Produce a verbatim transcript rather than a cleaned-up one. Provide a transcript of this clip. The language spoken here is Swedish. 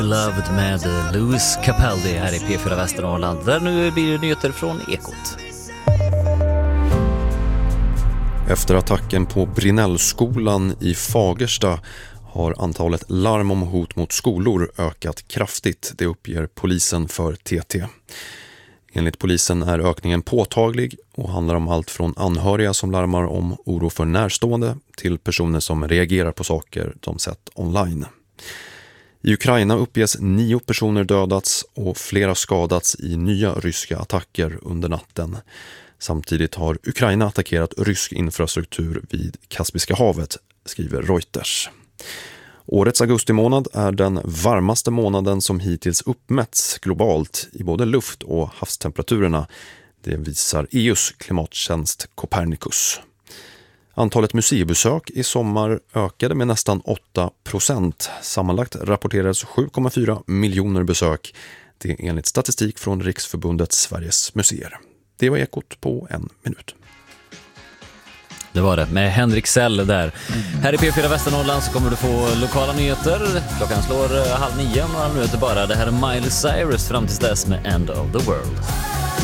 Loved med Louis Capaldi här i P fyra Västernorrland. Där nu blir det nyheter från Ekot. Efter attacken på Brinnellskolan i Fagersta har antalet larm om hot mot skolor ökat kraftigt, det uppger polisen för T T. Enligt polisen är ökningen påtaglig och handlar om allt från anhöriga som larmar om oro för närstående till personer som reagerar på saker de sett online. I Ukraina uppges nio personer dödats och flera skadats i nya ryska attacker under natten. Samtidigt har Ukraina attackerat rysk infrastruktur vid Kaspiska havet, skriver Reuters. Årets augustimånad är den varmaste månaden som hittills uppmätts globalt i både luft- och havstemperaturerna. Det visar E U:s klimattjänst Copernicus. Antalet museibesök i sommar ökade med nästan åtta procent. Sammanlagt rapporterades sju komma fyra miljoner besök. Det är enligt statistik från Riksförbundet Sveriges museer. Det var Ekot på en minut. Det var det, med Henrik Sell där. Mm. Här i P fyra Västernorrland så kommer du få lokala nyheter. Klockan slår halv nio om några minuter bara. Det här är Miley Cyrus fram tills dess med End of the World.